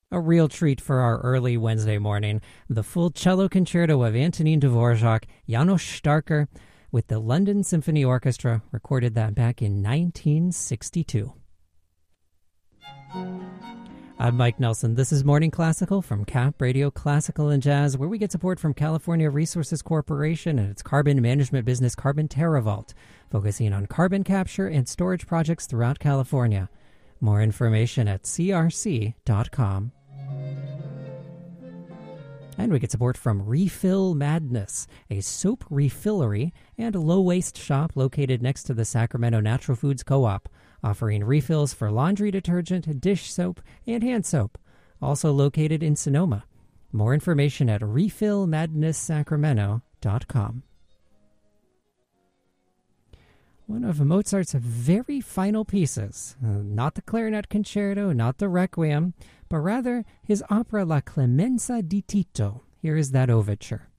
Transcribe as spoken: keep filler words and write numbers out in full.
A real treat for our early Wednesday morning. The full cello concerto of Antonin Dvorak, János Starker, with the London Symphony Orchestra, recorded that back in nineteen sixty-two. I'm Mike Nelson. This is Morning Classical from C A P Radio Classical and Jazz, where we get support from California Resources Corporation and its carbon management business, Carbon TerraVault, focusing on carbon capture and storage projects throughout California. More information at c r c dot com. And we get support from Refill Madness, a soap refillery and low-waste shop located next to the Sacramento Natural Foods Co-op, offering refills for laundry detergent, dish soap, and hand soap. Also located in Sonoma. More information at refill madness sacramento dot com. One of Mozart's very final pieces, uh, not the Clarinet Concerto, not the Requiem, but rather his opera La Clemenza di Tito. Here is that overture.